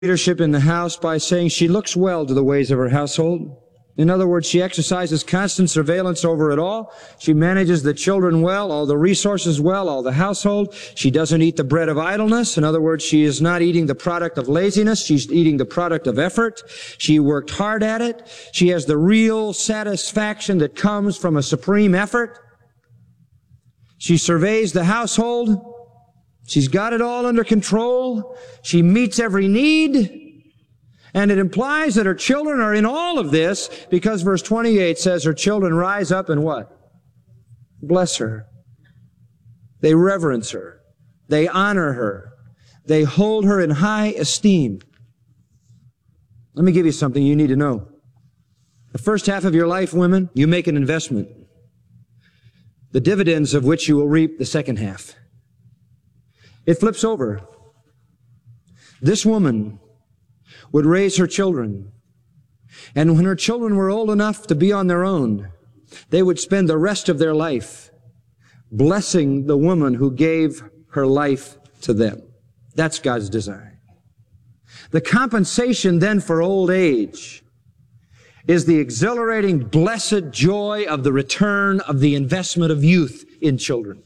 leadership in the house by saying she looks well to the ways of her household. In other words, she exercises constant surveillance over it all. She manages the children well, all the resources well, all the household. She doesn't eat the bread of idleness. In other words, she is not eating the product of laziness. She's eating the product of effort. She worked hard at it. She has the real satisfaction that comes from a supreme effort. She surveys the household. She's got it all under control. She meets every need. And it implies that her children are in all of this because verse 28 says her children rise up and what? Bless her. They reverence her. They honor her. They hold her in high esteem. Let me give you something you need to know. The first half of your life, women, you make an investment, the dividends of which you will reap the second half. It flips over. This woman would raise her children, and when her children were old enough to be on their own, they would spend the rest of their life blessing the woman who gave her life to them. That's God's design. The compensation then for old age is the exhilarating, blessed joy of the return of the investment of youth in children.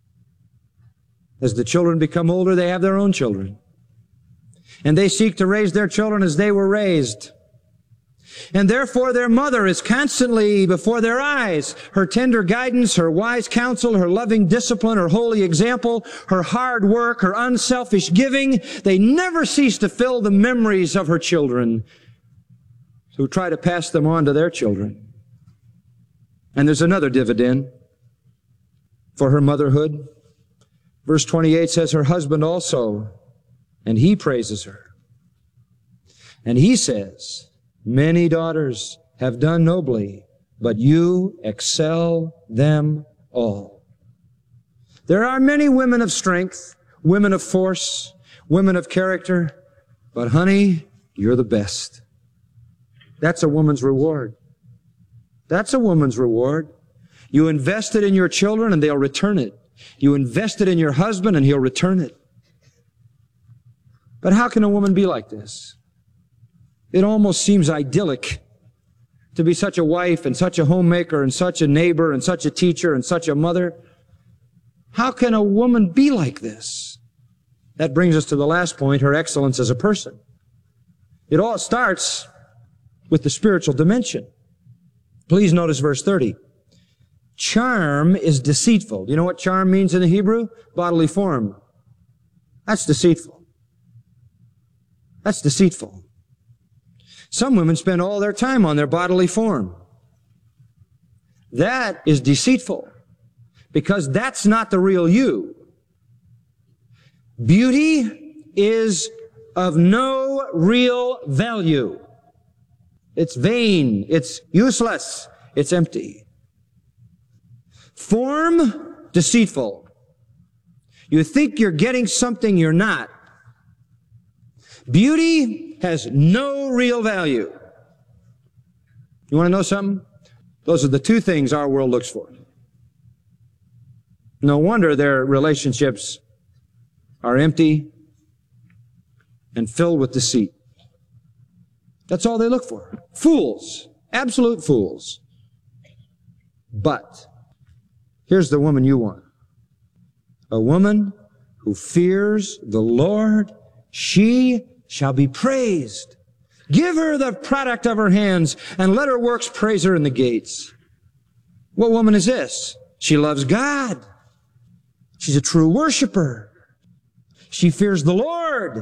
As the children become older, they have their own children. And they seek to raise their children as they were raised. And therefore their mother is constantly before their eyes. Her tender guidance, her wise counsel, her loving discipline, her holy example, her hard work, her unselfish giving, they never cease to fill the memories of her children who try to pass them on to their children. And there's another dividend for her motherhood. Verse 28 says her husband also, and he praises her. And he says, many daughters have done nobly, but you excel them all. There are many women of strength, women of force, women of character, but honey, you're the best. That's a woman's reward. That's a woman's reward. You invest it in your children and they'll return it. You invest it in your husband and he'll return it. But how can a woman be like this? It almost seems idyllic to be such a wife and such a homemaker and such a neighbor and such a teacher and such a mother. How can a woman be like this? That brings us to the last point, her excellence as a person. It all starts with the spiritual dimension. Please notice verse 30. Charm is deceitful. You know what charm means in the Hebrew? Bodily form. That's deceitful. That's deceitful. Some women spend all their time on their bodily form. That is deceitful because that's not the real you. Beauty is of no real value. It's vain. It's useless. It's empty. Form, deceitful. You think you're getting something you're not. Beauty has no real value. You want to know something? Those are the two things our world looks for. No wonder their relationships are empty and filled with deceit. That's all they look for. Fools. Absolute fools. But here's the woman you want. A woman who fears the Lord. She shall be praised. Give her the product of her hands and let her works praise her in the gates. What woman is this? She loves God. She's a true worshiper. She fears the Lord.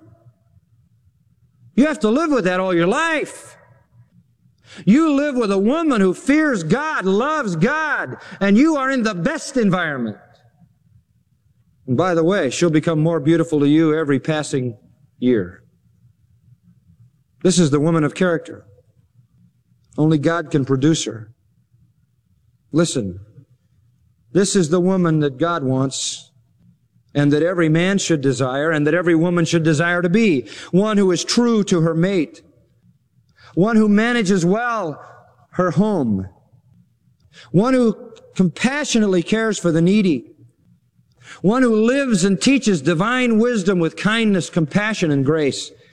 You have to live with that all your life. You live with a woman who fears God, loves God, and you are in the best environment. And by the way, she'll become more beautiful to you every passing year. This is the woman of character. Only God can produce her. Listen, this is the woman that God wants and that every man should desire and that every woman should desire to be. One who is true to her mate. One who manages well her home. One who compassionately cares for the needy. One who lives and teaches divine wisdom with kindness, compassion, and grace.